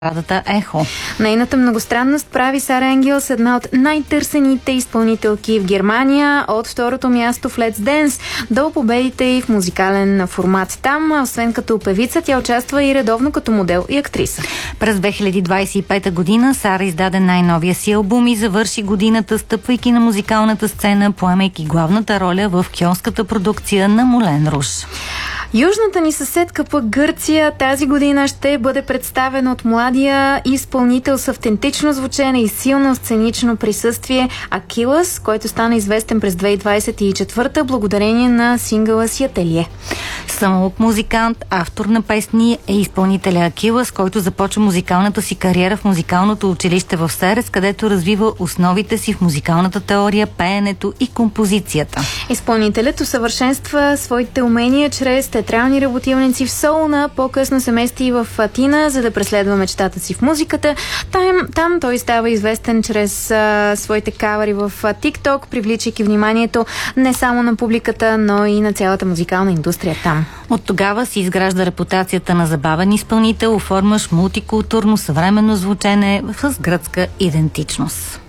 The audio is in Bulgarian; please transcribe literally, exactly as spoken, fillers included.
радата Ехо. Нейната многостранност прави Сара Енгелс една от най-търсените изпълнителки в Германия, от второто място в Let's Dance до победите и в музикален формат там. Освен като певица, тя участва и редовно като модел и актриса. През две хиляди двадесет и пета година Сара издаде най-новия си албум и завърши годината, стъпвайки на музикалната сцена, поемайки главната роля в кьонската продукция на Мулен Руж. Южната ни съседка пък Гърция тази година ще бъде представена от младия изпълнител с автентично звучене и силно сценично присъствие Акилас, който стана известен през две хиляди двадесет и четвърта благодарение на сингъла си Ателие. Самоук музикант, автор на песни е изпълнителя Акилас, който започва музикалната си кариера в музикалното училище в Серес, където развива основите си в музикалната теория, пеенето и композицията. Изпълнителят усъвършенства своите умения чрез театрални работилници в Солуна, по-късно се мести в Атина, за да преследва мечтата си в музиката. Там, там той става известен чрез а, своите кавари в TikTok, привличайки вниманието не само на публиката, но и на цялата музикална индустрия там. От тогава си изгражда репутацията на забавен изпълнител, оформяш мултикултурно съвременно звучене с гръцка идентичност.